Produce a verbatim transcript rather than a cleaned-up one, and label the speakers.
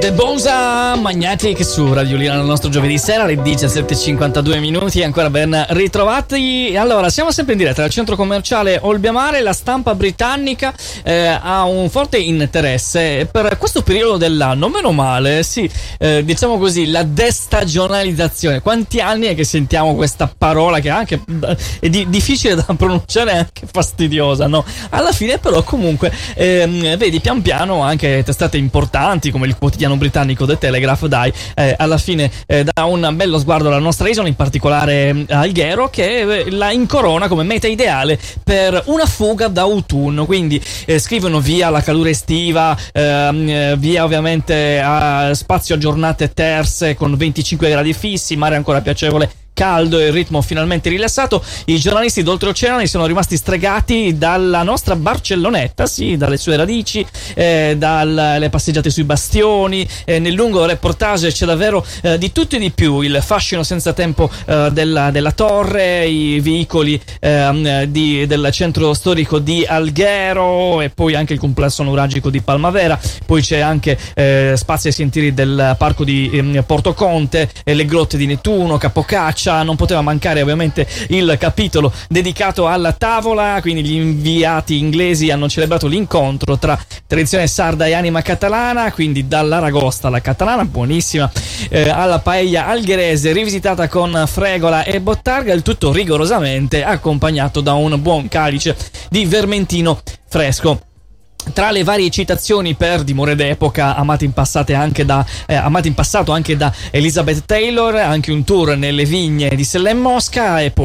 Speaker 1: The Bosa Magnetic su Radio Lira nel nostro giovedì sera alle diciassette e cinquantadue minuti. Ancora ben ritrovati. Allora, siamo sempre in diretta dal centro commerciale Olbiamare. La stampa britannica eh, ha un forte interesse per questo periodo dell'anno. Meno male, sì, eh, diciamo così, la destagionalizzazione. Quanti anni è che sentiamo questa parola che anche è di, difficile da pronunciare e anche fastidiosa, no? Alla fine però comunque ehm, vedi pian piano anche testate importanti come il quotidiano britannico The Telegraph, dai, eh, alla fine eh, dà un bello sguardo alla nostra isola, in particolare eh, Alghero, che eh, la incorona come meta ideale per una fuga d'autunno. Quindi eh, scrivono via la calura estiva, eh, via ovviamente a spazio a giornate terse con venticinque gradi fissi, mare ancora piacevole, caldo e il ritmo finalmente rilassato. I giornalisti d'oltreoceano sono rimasti stregati dalla nostra Barcellonetta, sì, dalle sue radici, eh, dalle passeggiate sui bastioni. Eh, nel lungo reportage c'è davvero eh, di tutto e di più: il fascino senza tempo eh, della, della torre, i veicoli eh, di, del centro storico di Alghero e poi anche il complesso nuragico di Palmavera. Poi c'è anche eh, spazi ai sentieri del parco di eh, Porto Conte, eh, le grotte di Nettuno, Capocaccia. Non poteva mancare ovviamente il capitolo dedicato alla tavola, quindi gli inviati inglesi hanno celebrato l'incontro tra tradizione sarda e anima catalana, quindi dall'aragosta alla catalana, buonissima, eh, alla paella algherese rivisitata con fregola e bottarga, il tutto rigorosamente accompagnato da un buon calice di vermentino fresco. Tra le varie citazioni per dimore d'epoca amate in passate anche da eh, amate in passato anche da Elizabeth Taylor, anche un tour nelle vigne di Sella e Mosca e poi